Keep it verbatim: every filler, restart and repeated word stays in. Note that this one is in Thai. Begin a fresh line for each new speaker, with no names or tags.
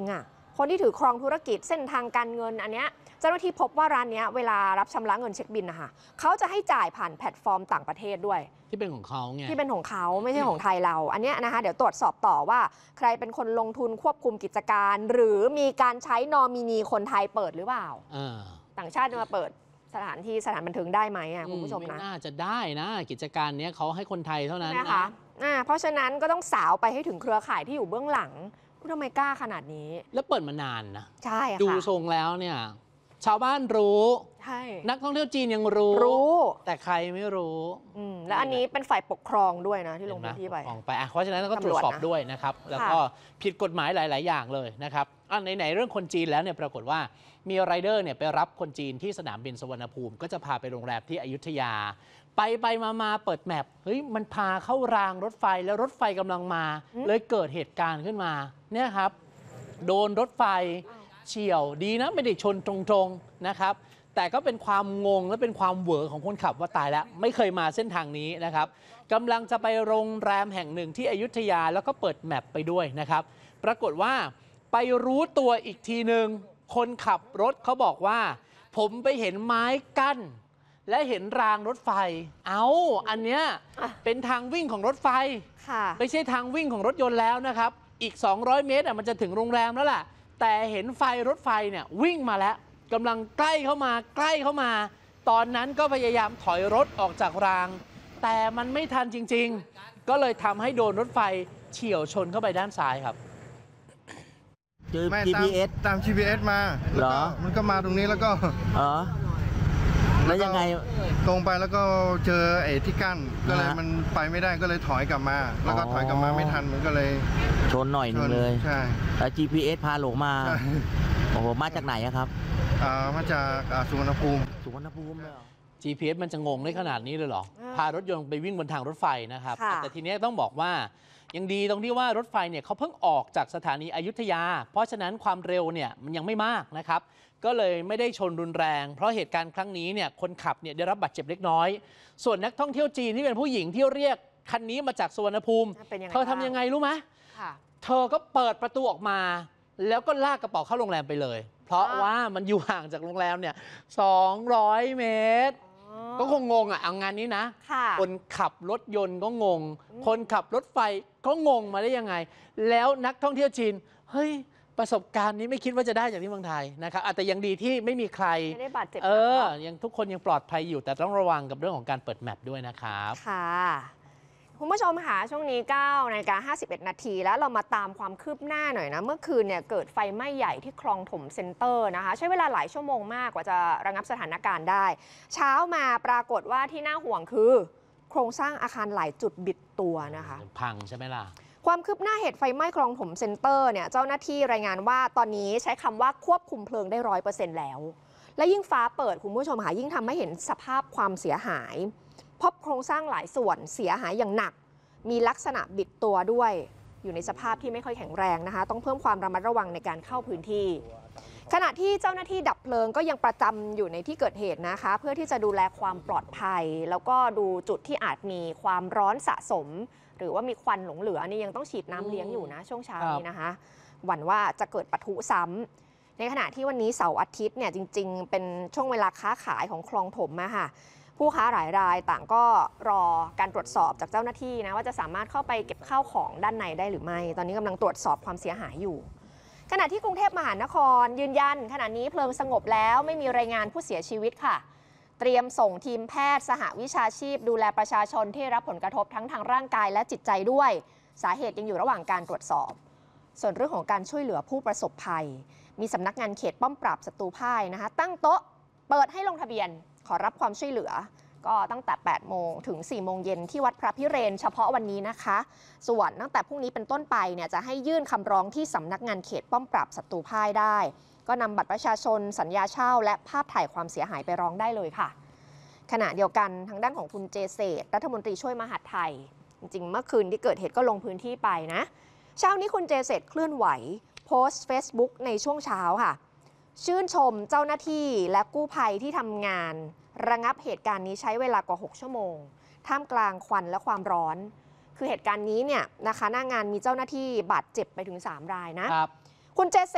อ่ะคนที่ถือครองธุรกิจเส้นทางการเงินอันเนี้ยเจ้าหน้าที่พบว่าร้านนี้เวลารับชำระเงินเช็คบิลนะคะเขาจะให้จ่ายผ่านแพลตฟอร์มต่างประเทศด้วย
ที่เป็นของเขาไง
ที่เป็นของเขาไม่ใช่ของไทยเราอันนี้นะคะเดี๋ยวตรวจสอบต่อว่าใครเป็นคนลงทุนควบคุมกิจการหรือมีการใช้นอมินีคนไทยเปิดหรือเปล่าต่างชาติจะมาเปิดสถานที่สถานบันเทิงได้ไหมอ่ะคุณผู้ชมนะ
ไม่น่าจะได้นะกิจการนี้เขาให้คนไทยเท่านั้น
นะคะอ่าเพราะฉะนั้นก็ต้องสาวไปให้ถึงเครือข่ายที่อยู่เบื้องหลังทำไมกล้าขนาดนี้
แล้วเปิดมานานนะ
ใช่ค่ะ
ดูทรงแล้วเนี่ยชาวบ้านรู้
ใช่
นักท่องเที่ยวจีนยังรู้
รู้
แต่ใครไม่รู้
อืมแล้วอันนี้เป็นฝ่ายปกครองด้วยนะที่ลงพื้นที่ไป
ไปเพราะฉะนั้นก็ตรวจสอบด้วยนะครับแล้วก็ผิดกฎหมายหลายๆอย่างเลยนะครับอ่ะไหนๆเรื่องคนจีนแล้วเนี่ยปรากฏว่ามีไรเดอร์เนี่ยไปรับคนจีนที่สนามบินสุวรรณภูมิก็จะพาไปโรงแรมที่อยุธยาไปไปมามาเปิดแมพเฮ้ยมันพาเข้ารางรถไฟแล้วรถไฟกำลังมาเลยเกิดเหตุการณ์ขึ้นมาเนี่ยครับโดนรถไฟเฉี่ยวดีนะไม่ได้ชนตรงๆนะครับแต่ก็เป็นความงงและเป็นความเหวอของคนขับว่าตายแล้วไม่เคยมาเส้นทางนี้นะครับกำลังจะไปโรงแรมแห่งหนึ่งที่อยุธยาแล้วก็เปิดแมพไปด้วยนะครับปรากฏว่าไปรู้ตัวอีกทีหนึ่งคนขับรถเขาบอกว่าผมไปเห็นไม้กั้นและเห็นรางรถไฟเอาอันเนี้ยเป็นทางวิ่งของรถไฟไม่ใช่ทางวิ่งของรถยนต์แล้วนะครับอีกสองร้อยเมตรมันจะถึงโรงแรมแล้วล่ะแต่เห็นไฟรถไฟเนี่ยวิ่งมาแล้วกำลังใกล้เข้ามาใกล้เข้ามาตอนนั้นก็พยายามถอยรถออกจากรางแต่มันไม่ทันจริงๆก็เลยทำให้โดนรถไฟเฉี่ยวชนเข้าไปด้านซ้ายครับ
เจอ จี พี เอส
ตาม จี พี เอส มาเหรอมันก็มาตรงนี้แล้วก็
อ๋อแล้วยังไง
ตรงไปแล้วก็เจอไอ้ที่กั้นก็เลยมันไปไม่ได้ก็เลยถอยกลับมาแล้วก็ถอยกลับมาไม่ทันมันก็เลย
ชนหน่อยนึงเลย
ใช่
แล้ว จี พี เอส พาหลงมาโอ้โหมาจากไหนครับ
อ่ามาจากสุวรรณภูมิ
สุวรรณภูมิเลยเหรอ
จี พี เอส มันจะงงได้ขนาดนี้เลยเหรอพารถยนต์ไปวิ่งบนทางรถไฟนะครับแต่ทีนี้ต้องบอกว่ายังดีตรงที่ว่ารถไฟเนี่ยเขาเพิ่งออกจากสถานีอยุธยาเพราะฉะนั้นความเร็วเนี่ยมันยังไม่มากนะครับก็เลยไม่ได้ชนรุนแรงเพราะเหตุการณ์ครั้งนี้เนี่ยคนขับเนี่ยได้รับบาดเจ็บเล็กน้อยส่วนนักท่องเที่ยวจีนที่เป็นผู้หญิงที่เรียกคันนี้มาจากสุวรรณภูมิเธอทำยังไงรู้ไหมเธอก็เปิดประตูออกมาแล้วก็ลากกระเป๋าเข้าโรงแรมไปเลยเพราะว่ามันอยู่ห่างจากโรงแรมเนี่ยสองร้อยเมตรก็คงงงอ่ะเอางานนี้นะคนขับรถยนต์ก็งงคนขับรถไฟก็งงมาได้ยังไงแล้วนักท่องเที่ยวจีนเฮ้ยประสบการณ์นี้ไม่คิดว่าจะได้จากที่เมืองไทยนะครับแต่ยังดีที่ไม่มีใคร
ไม่ได้บาดเจ็บ
เออยังทุกคนยังปลอดภัยอยู่แต่ต้องระวังกับเรื่องของการเปิดแมปด้วยนะครับ
ค่ะคุณผู้ชมค่ะช่วงนี้เก้านาฬิกาห้าสิบเอ็ดนาทีแล้วเรามาตามความคืบหน้าหน่อยนะเมื่อคืนเนี่ยเกิดไฟไหม้ใหญ่ที่คลองถมเซ็นเตอร์นะคะใช้เวลาหลายชั่วโมงมากกว่าจะระงับสถานการณ์ได้เช้ามาปรากฏว่าที่น่าห่วงคือโครงสร้างอาคารหลายจุดบิดตัวนะคะ
พังใช่ไหมล่ะ
ความคืบหน้าเหตุไฟไหม้คลองถมเซ็นเตอร์เนี่ยเจ้าหน้าที่รายงานว่าตอนนี้ใช้คำว่าควบคุมเพลิงได้ร้อยเปอร์เซ็นต์แล้วและยิ่งฟ้าเปิดคุณผู้ชมค่ะยิ่งทำให้เห็นสภาพความเสียหายพบโครงสร้างหลายส่วนเสียหายอย่างหนักมีลักษณะบิดตัวด้วยอยู่ในสภาพที่ไม่ค่อยแข็งแรงนะคะต้องเพิ่มความระมัดระวังในการเข้าพื้นที่ขณะที่เจ้าหน้าที่ดับเพลิงก็ยังประจำอยู่ในที่เกิดเหตุนะคะเพื่อที่จะดูแลความปลอดภัยแล้วก็ดูจุดที่อาจมีความร้อนสะสมหรือว่ามีควันหลงเหลือนี่ยังต้องฉีดน้ำเลี้ยงอยู่นะช่วงเช้านี้นะคะหวั่นว่าจะเกิดปะทุซ้ำในขณะที่วันนี้เสาร์อาทิตย์เนี่ยจริงๆเป็นช่วงเวลาค้าขายของคลองถมอะค่ะผู้ค้าหลายรายต่างก็รอการตรวจสอบจากเจ้าหน้าที่นะว่าจะสามารถเข้าไปเก็บข้าวของด้านในได้หรือไม่ตอนนี้กำลังตรวจสอบความเสียหายอยู่ขณะที่กรุงเทพมหานครยืนยันขณะนี้เพลิงสงบแล้วไม่มีรายงานผู้เสียชีวิตค่ะเตรียมส่งทีมแพทย์สหวิชาชีพดูแลประชาชนที่รับผลกระทบทั้งทางร่างกายและจิตใจด้วยสาเหตุยังอยู่ระหว่างการตรวจสอบส่วนเรื่องของการช่วยเหลือผู้ประสบภัยมีสำนักงานเขตป้อมปราบศัตรูพ่ายนะคะตั้งโต๊ะเปิดให้ลงทะเบียนขอรับความช่วยเหลือก็ตั้งแต่แปดโมงถึงสี่โมงเย็นที่วัดพระพิเรนเฉพาะวันนี้นะคะส่วนตั้งแต่พรุ่งนี้เป็นต้นไปเนี่ยจะให้ยื่นคำร้องที่สำนักงานเขตป้อมปราบศัตรูพ่ายได้ก็นำบัตรประชาชนสัญญาเช่าและภาพถ่ายความเสียหายไปร้องได้เลยค่ะขณะเดียวกันทางด้านของคุณเจเศษรัฐมนตรีช่วยมหาดไทยจริงๆเมื่อคืนที่เกิดเหตุก็ลงพื้นที่ไปนะเช้านี้คุณเจเศษเคลื่อนไหวโพสต์ Facebook ในช่วงเช้าค่ะชื่นชมเจ้าหน้าที่และกู้ภัยที่ทำงานระงับเหตุการณ์นี้ใช้เวลากว่าหกชั่วโมงท่ามกลางควันและความร้อนคือเหตุการณ์นี้เนี่ยนะคะหน้างานมีเจ้าหน้าที่บาดเจ็บไปถึงสามรายนะคุณเจ